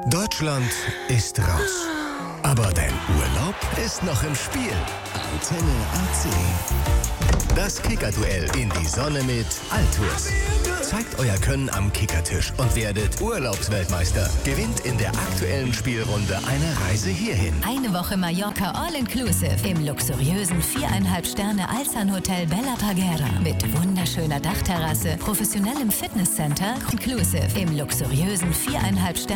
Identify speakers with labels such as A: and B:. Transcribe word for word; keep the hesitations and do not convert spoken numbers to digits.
A: Deutschland ist raus. Aber dein Urlaub ist noch im Spiel. Antenne A C. Das Kickerduell in die Sonne mit Altours. Zeigt euer Können am Kickertisch und werdet Urlaubsweltmeister. Gewinnt in der aktuellen Spielrunde eine Reise hierhin.
B: Eine Woche Mallorca All-Inclusive im luxuriösen viereinhalb Sterne Alsan Hotel Bella Parguera mit wunderschöner Dachterrasse, professionellem Fitnesscenter, Inclusive im luxuriösen viereinhalb Sterne